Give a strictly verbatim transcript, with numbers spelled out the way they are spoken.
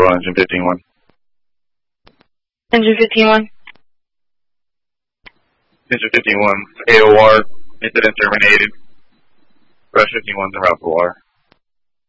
total, engine fifteen one. Engine fifteen one. Engine fifteen one, A O R, incident terminated. Rush fifteen one's en route for water.